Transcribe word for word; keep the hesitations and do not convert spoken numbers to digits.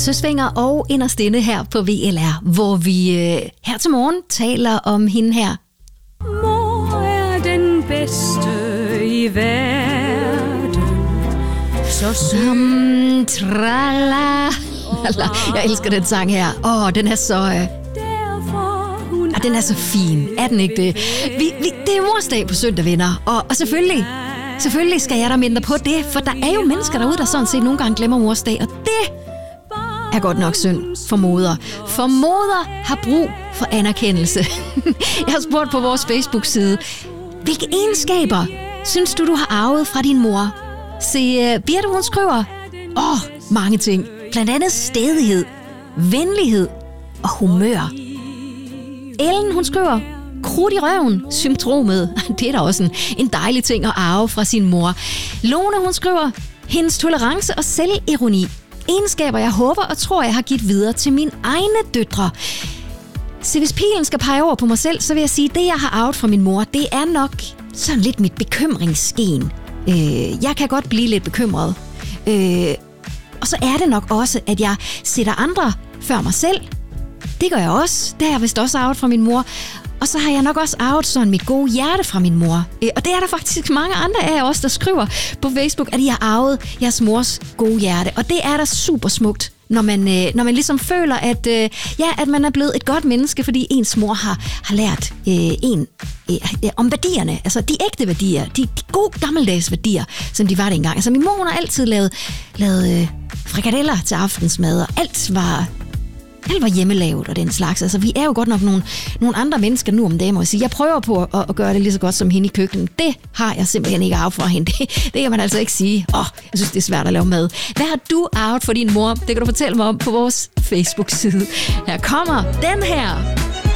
Søsvinger og inderst inde her på V L R, hvor vi øh, her til morgen taler om hende her. Mor er den bedste i verden, så Som trala. Jeg elsker den sang her. Åh, oh, den er så... Øh... Ah, den er så fin. Er den ikke det? Vi, vi, det er morsdag på søndag, venner. Og, og selvfølgelig, selvfølgelig skal jeg da minde på det, for der er jo mennesker derude, der sådan set nogle gange glemmer morsdag, og det er godt nok synd for moder. For moder har brug for anerkendelse. Jeg har spurgt på vores Facebook-side, hvilke egenskaber synes du, du har arvet fra din mor? Se, Birte, hun skriver, åh, oh, mange ting. Blandt andet stædighed, venlighed og humør. Ellen, hun skriver, krudt i røven, symptomet. Det er da også en, en dejlig ting at arve fra sin mor. Lone, hun skriver, hendes tolerance og selvironi. Egenskaber, jeg håber og tror, jeg har givet videre til mine egne døtre. Så hvis pilen skal pege over på mig selv, så vil jeg sige, at det, jeg har arvet fra min mor, det er nok sådan lidt mit bekymringsgen. Øh, jeg kan godt blive lidt bekymret. Øh, og så er det nok også, at jeg sætter andre før mig selv. Det gør jeg også. Det har jeg vist også arvet fra min mor. Og så har jeg nok også arvet sådan mit gode hjerte fra min mor. Og det er der faktisk mange andre af os, der skriver på Facebook, at de har arvet jeres mors gode hjerte. Og det er da super smukt, når man, når man ligesom føler, at, ja, at man er blevet et godt menneske, fordi ens mor har, har lært øh, en øh, om værdierne. Altså de ægte værdier, de, de gode gammeldags værdier, som de var dengang. Altså min mor, hun har altid lavet, lavet øh, frikadeller til aftensmad, og alt var... Alt var hjemmelavet og den slags. Altså, vi er jo godt nok nogle, nogle andre mennesker nu om dagen, må jeg sige. Jeg prøver på at, at gøre det lige så godt som hende i køkkenet. Det har jeg simpelthen ikke arvet fra hende. Det, det kan man altså ikke sige. Åh, oh, jeg synes, det er svært at lave mad. Hvad har du arvet for din mor? Det kan du fortælle mig om på vores Facebook-side. Her kommer den her.